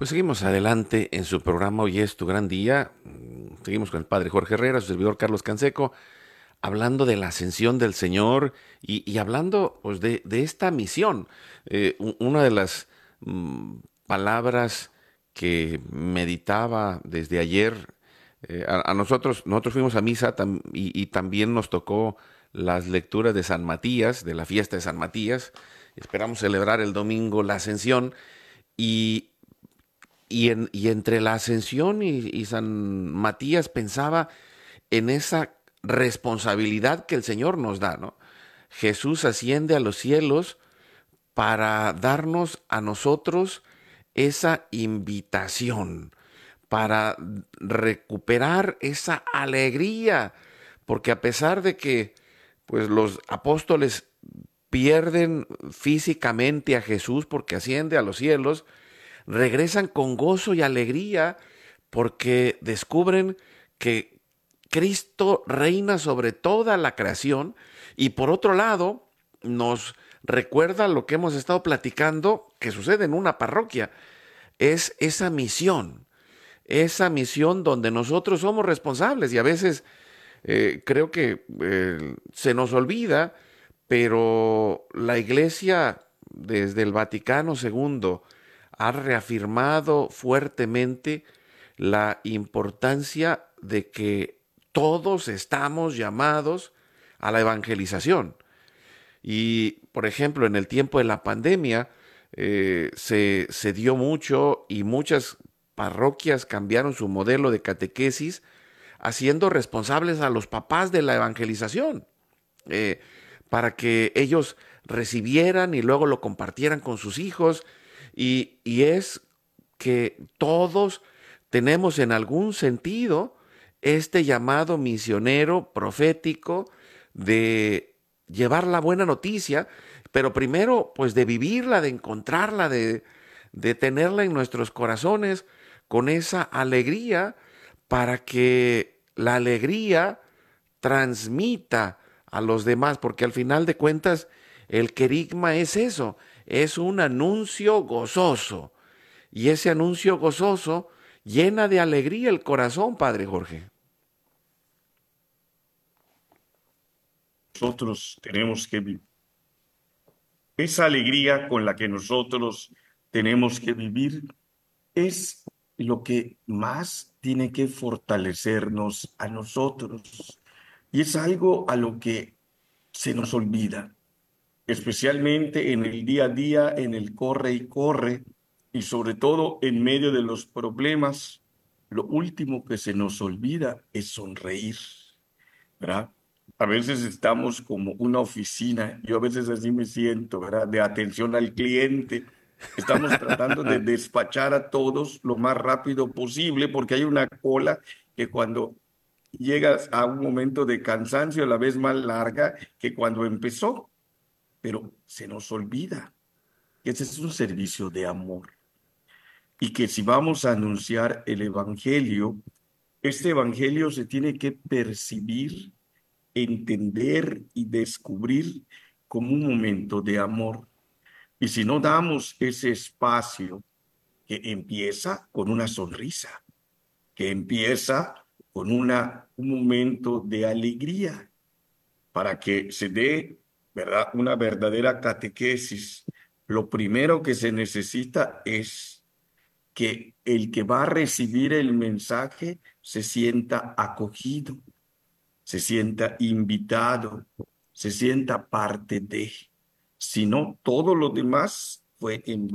Pues seguimos adelante en su programa Hoy es tu gran día. Seguimos con el padre Jorge Herrera, su servidor Carlos Canseco, hablando de la ascensión del Señor y hablando pues, de esta misión. Una de las mm, palabras que meditaba desde ayer, nosotros fuimos a misa y también nos tocó las lecturas de San Matías, de la fiesta de San Matías. Esperamos celebrar el domingo la ascensión. Y y entre la Ascensión y San Matías pensaba en esa responsabilidad que el Señor nos da, ¿no? Jesús asciende a los cielos para darnos a nosotros esa invitación, para recuperar esa alegría, porque a pesar de que pues los apóstoles pierden físicamente a Jesús porque asciende a los cielos, regresan con gozo y alegría porque descubren que Cristo reina sobre toda la creación y por otro lado nos recuerda lo que hemos estado platicando que sucede en una parroquia, es esa misión donde nosotros somos responsables y a veces creo que se nos olvida, pero la Iglesia desde el Vaticano II ha reafirmado fuertemente la importancia de que todos estamos llamados a la evangelización. Y, por ejemplo, en el tiempo de la pandemia se dio mucho y muchas parroquias cambiaron su modelo de catequesis haciendo responsables a los papás de la evangelización, eh, para que ellos recibieran y luego lo compartieran con sus hijos. Y es que todos tenemos en algún sentido este llamado misionero profético de llevar la buena noticia, pero primero pues de vivirla, de encontrarla, de tenerla en nuestros corazones con esa alegría para que la alegría transmita a los demás, porque al final de cuentas el querigma es eso, es un anuncio gozoso. Y ese anuncio gozoso llena de alegría el corazón, Padre Jorge. Nosotros tenemos que vivir. Esa alegría con la que nosotros tenemos que vivir es lo que más tiene que fortalecernos a nosotros. Y es algo a lo que se nos olvida, especialmente en el día a día, en el corre y corre, y sobre todo en medio de los problemas. Lo último que se nos olvida es sonreír, ¿verdad? A veces estamos como una oficina, yo a veces así me siento, ¿verdad? De atención al cliente. Estamos tratando de despachar a todos lo más rápido posible porque hay una cola que cuando llegas a un momento de cansancio a la vez más larga que cuando empezó, pero se nos olvida que ese es un servicio de amor y que si vamos a anunciar el evangelio, este evangelio se tiene que percibir, entender y descubrir como un momento de amor. Y si no damos ese espacio que empieza con una sonrisa, que empieza con un momento de alegría, para que se dé, ¿verdad?, una verdadera catequesis, lo primero que se necesita es que el que va a recibir el mensaje se sienta acogido, se sienta invitado, se sienta parte de. Si no, todo lo demás fue en